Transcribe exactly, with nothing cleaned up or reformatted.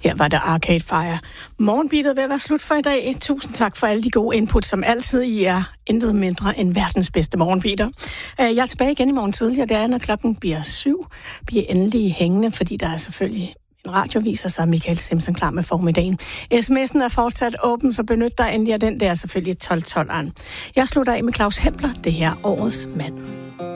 Her var det Arcade Fire. Morgenbeatet ved at være slut for i dag. Tusind tak for alle de gode input, som altid. I er intet mindre end verdens bedste morgenbeater. Jeg er tilbage igen i morgen tidligere. Det er, når klokken bliver syv. Bliver endelig hængende, fordi der er selvfølgelig en radioviser, så er Michael Simpson klar med formiddagen. sms'en er fortsat åben, så benyt dig endelig af den. Det er selvfølgelig tolv tolv'eren. Jeg slutter af med Claus Hempler, det her årets mand.